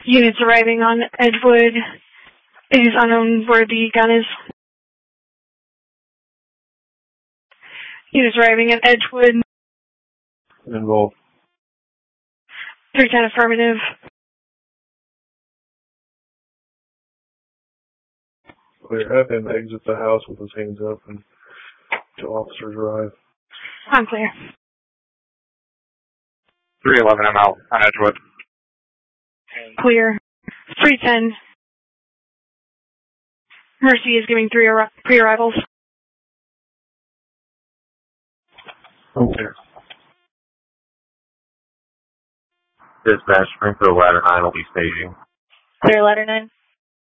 Units arriving on Edgewood. It is unknown where the gun is. Units arriving at Edgewood. Involved. 310 affirmative. Clear. Have him exit the house with his hands up until officers arrive. I'm clear. 311, I'm out on Edgewood. Clear. 310. Mercy is giving pre-arrivals. Okay. Dispatch, Springfield Ladder 9 will be staging. Clear Ladder 9.